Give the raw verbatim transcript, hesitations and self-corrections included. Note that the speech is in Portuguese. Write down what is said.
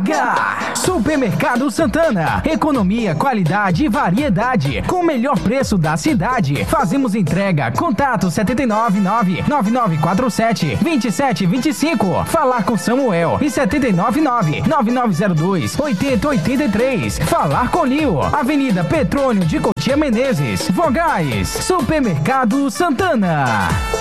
lugar. Supermercado Santana. Economia, qualidade e variedade. Com o melhor preço da cidade. Fazemos entrega. Contato sete nove nove, nove nove quatro sete, dois sete dois cinco. Falar com Samuel. E sete nove nove, nove nove zero dois, oito zero oito três. Falar com Lio. Avenida Petrônio de Cotia Menezes. Vogais. Supermercado Santana.